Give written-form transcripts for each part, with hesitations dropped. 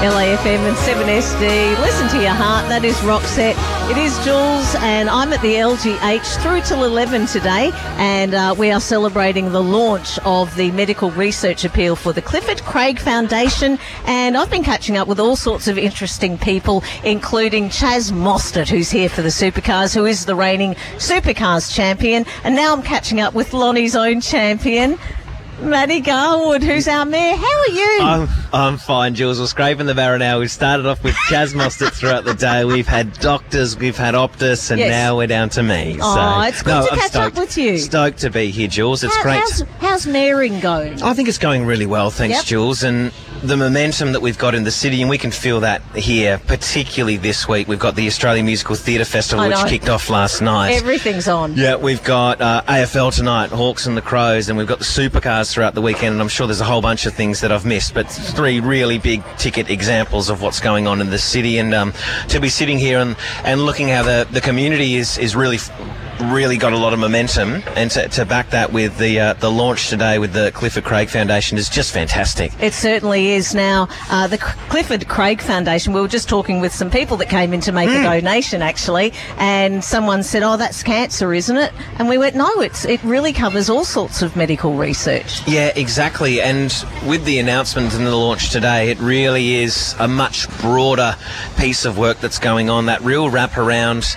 LAFM and 7SD. Listen to your heart. That is Roxette. It is Jules, and I'm at the LGH through till 11 today, and we are celebrating the launch of the medical research appeal for the Clifford Craig Foundation, and I've been catching up with all sorts of interesting people, including Chaz Mostert, who's here for the Supercars, who is the reigning Supercars champion, and now I'm catching up with Lonnie's own champion, Maddie Garwood, who's our mayor. How are you? I'm fine, Jules. We're scraping the barrel now. We've started off with Chaz Mostert throughout the day. We've had doctors, we've had Optus, and now we're down to me. Oh, it's good to catch up with you. Stoked to be here, Jules. It's great. How's mayoring going? I think it's going really well, thanks, Jules. And the momentum that we've got in the city, and we can feel that here, particularly this week. We've got the Australian Musical Theatre Festival, which kicked off last night. Everything's on. Yeah, we've got AFL tonight, Hawks and the Crows, and we've got the Supercars throughout the weekend, and I'm sure there's a whole bunch of things that I've missed, but three really big ticket examples of what's going on in the city, and to be sitting here and looking how the community is really got a lot of momentum, and to back that with the launch today with the Clifford Craig Foundation is just fantastic. It certainly is. Now, the Clifford Craig Foundation, we were just talking with some people that came in to make a donation, actually, and someone said, oh, that's cancer, isn't it? And we went, no, it really covers all sorts of medical research. Yeah, exactly. And with the announcement and the launch today, it really is a much broader piece of work that's going on, that real wraparound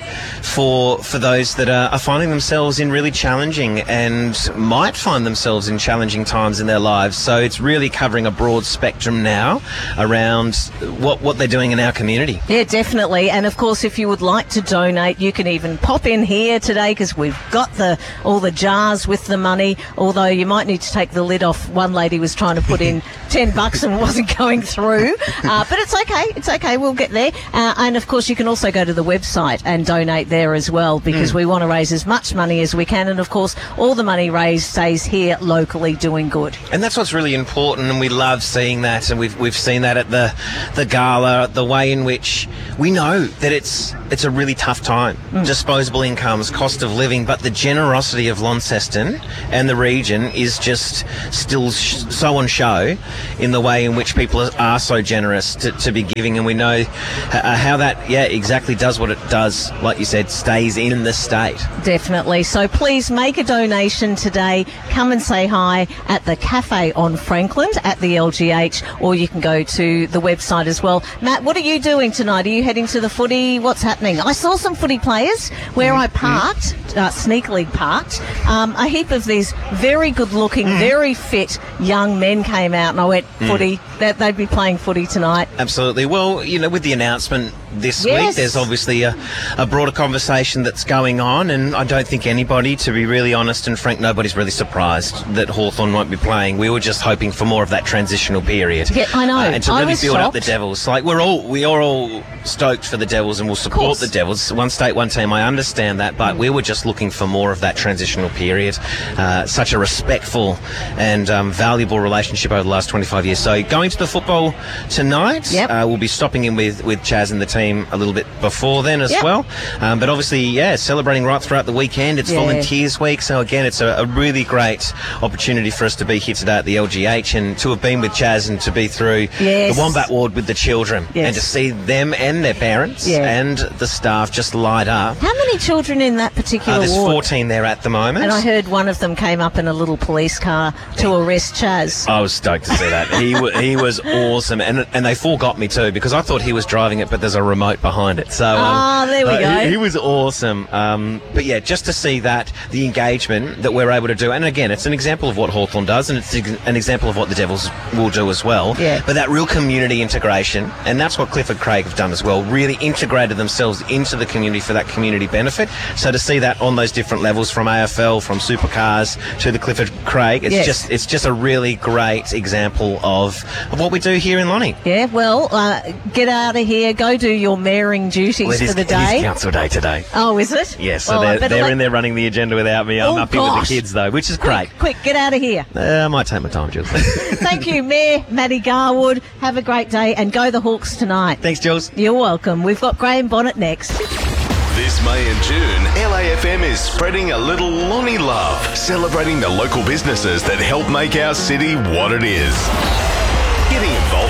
for those that are finding themselves in really challenging and might find themselves in challenging times in their lives. So it's really covering a broad spectrum now around what they're doing in our community. Yeah, definitely. And of course, if you would like to donate, you can even pop in here today, because we've got all the jars with the money, although you might need to take the lid off. One lady was trying to put in $10 and wasn't going through. But it's okay. It's okay. We'll get there. And of course, you can also go to the website and donate there as well, because we want to raise as much money as we can. And of course, all the money raised stays here locally doing good. And that's what's really important, and we love seeing that. And we've seen that at the gala, the way in which we know that it's a really tough time. Disposable incomes, cost of living, but the generosity of Launceston and the region is just still so on show in the way in which people are so generous to be giving. And we know how that, exactly does what it does, like you said, stays in the state. Definitely. So please make a donation today. Come and say hi at the Cafe on Franklin at the LGH, or you can go to the website as well. Matt, what are you doing tonight? Are you heading to the footy? What's happening? I saw some footy players where I parked, sneakily parked. A heap of these very good-looking, very fit young men came out, and I went, footy. They'd be playing footy tonight. Absolutely. Well, with the announcement this week, there's obviously a broader conversation that's going on, and I don't think anybody, to be really honest and frank, nobody's really surprised that Hawthorn won't be playing. We were just hoping for more of that transitional period. Yeah, I know. And to really build up the Devils. Like, we are all stoked for the Devils, and we'll support the Devils. One state, one team, I understand that, but we were just looking for more of that transitional period. Such a respectful and valuable relationship over the last 25 years. So going to the football tonight, we'll be stopping in with Chaz and the team a little bit before then as well. But obviously, celebrating right throughout the weekend. It's Volunteers Week, so again, it's a really great opportunity for us to be here today at the LGH and to have been with Chaz and to be through the Wombat Ward with the children and to see them and their parents and the staff just light up. How many children in that particular there's ward? 14 there at the moment. And I heard one of them came up in a little police car to arrest Chaz. I was stoked to see that. He was awesome, and they forgot me too, because I thought he was driving it, but there's a remote behind it. So there we go. He was awesome. But yeah, just to see that, the engagement that we're able to do, and again, it's an example of what Hawthorn does, and it's an example of what the Devils will do as well. Yeah. But that real community integration, and that's what Clifford Craig have done as well, really integrated themselves into the community for that community benefit. So to see that on those different levels, from AFL, from Supercars to the Clifford Craig, it's just a really great example of what we do here in Lonnie. Yeah, well, get out of here, go do your mayoring duties for the day. It is council day today. Oh, is it? Yes, so they're in there running the agenda without me. I'm up here with the kids, though, which is great. Quick, get out of here. I might take my time, Jules. Thank you, Mayor Maddie Garwood. Have a great day, and go the Hawks tonight. Thanks, Jules. You're welcome. We've got Graham Bonnet next. This May and June, LAFM is spreading a little Lonnie love, celebrating the local businesses that help make our city what it is. Getting involved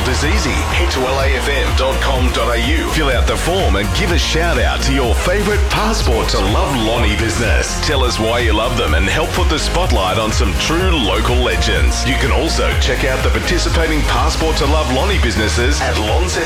is easy. Head to lafm.com.au, fill out the form and give a shout out to your favourite Passport to Love Lonnie business. Tell us why you love them and help put the spotlight on some true local legends. You can also check out the participating Passport to Love Lonnie businesses at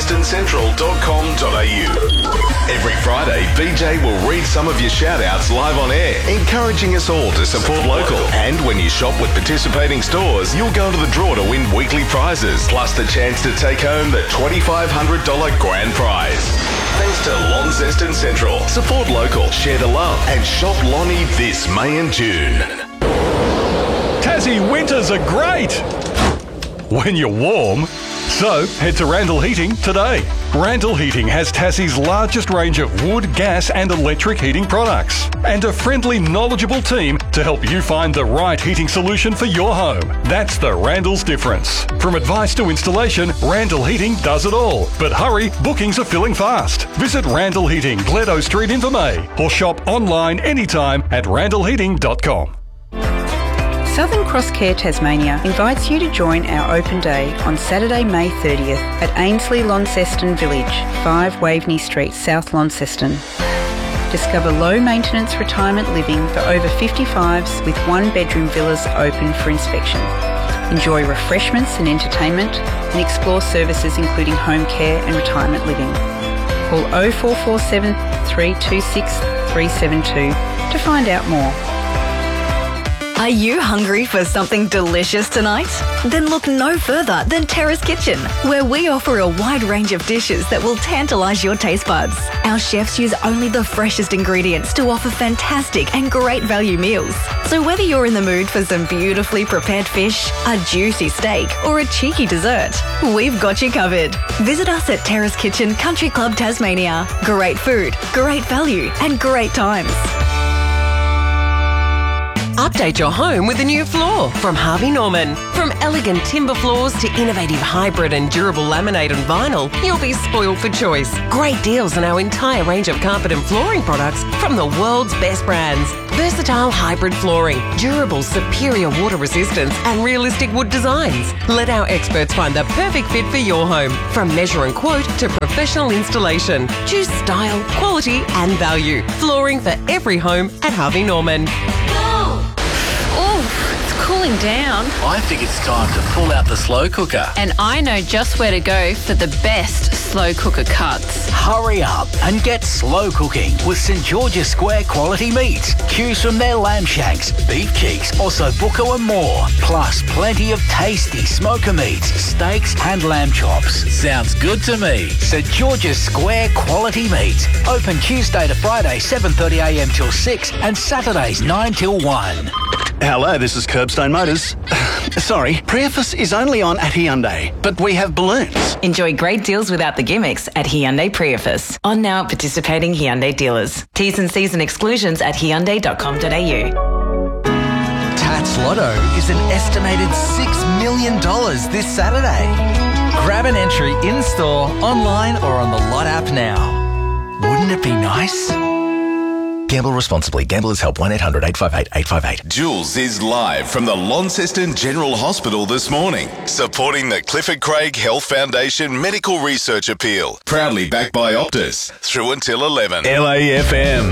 launcestoncentral.com.au. Every Friday, BJ will read some of your shout outs live on air, encouraging us all to support local. And when you shop with participating stores, you'll go into the draw to win weekly prizes, plus the chance to take home the $2,500 grand prize. Thanks to Launceston Central. Support local, share the love, and shop Lonnie this May and June. Tassie winters are great when you're warm. So head to Randall Heating today. Randall Heating has Tassie's largest range of wood, gas and electric heating products and a friendly, knowledgeable team to help you find the right heating solution for your home. That's the Randall's difference. From advice to installation, Randall Heating does it all. But hurry, bookings are filling fast. Visit Randall Heating, Gledo Street in Vermey, or shop online anytime at randallheating.com. Southern Cross Care Tasmania invites you to join our open day on Saturday, May 30th at Ainslie Launceston Village, 5 Waveney Street, South Launceston. Discover low-maintenance retirement living for over 55s with one-bedroom villas open for inspection. Enjoy refreshments and entertainment and explore services including home care and retirement living. Call 0447 326 372 to find out more. Are you hungry for something delicious tonight? Then look no further than Terrace Kitchen, where we offer a wide range of dishes that will tantalise your taste buds. Our chefs use only the freshest ingredients to offer fantastic and great value meals. So whether you're in the mood for some beautifully prepared fish, a juicy steak, or a cheeky dessert, we've got you covered. Visit us at Terrace Kitchen Country Club Tasmania. Great food, great value, and great times. Update your home with a new floor from Harvey Norman. From elegant timber floors to innovative hybrid and durable laminate and vinyl, you'll be spoiled for choice. Great deals on our entire range of carpet and flooring products from the world's best brands. Versatile hybrid flooring, durable superior water resistance and realistic wood designs. Let our experts find the perfect fit for your home. From measure and quote to professional installation. Choose style, quality and value. Flooring for every home at Harvey Norman. Cooling down. I think it's time to pull out the slow cooker. And I know just where to go for the best slow cooker cuts. Hurry up and get slow cooking with St George's Square quality meats. Choose from their lamb shanks, beef cheeks, ossobuco and more. Plus plenty of tasty smoker meats, steaks and lamb chops. Sounds good to me. St George's Square quality meats. Open Tuesday to Friday 7:30am till 6 and Saturdays 9 till 1. Hello, this is Curbstone Motors. Sorry, Priefus is only on at Hyundai, but we have balloons. Enjoy great deals without the gimmicks at Hyundai Priefus. On now at participating Hyundai dealers. T's and C's and exclusions at hyundai.com.au. Tats Lotto is an estimated $6 million this Saturday. Grab an entry in-store, online or on the Lot app now. Wouldn't it be nice? Gamble responsibly. Gamblers Help 1-800-858-858. Jules is live from the Launceston General Hospital this morning, supporting the Clifford Craig Health Foundation Medical Research Appeal. Proudly backed by Optus, through until 11. LAFM.